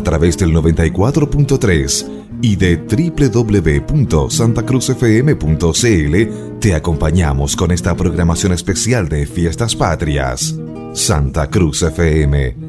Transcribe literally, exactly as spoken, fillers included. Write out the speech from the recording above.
través del noventa y cuatro punto tres y de doble u doble u doble u punto santa cruz f m punto c l, te acompañamos con esta programación especial de Fiestas Patrias. Santa Cruz F M,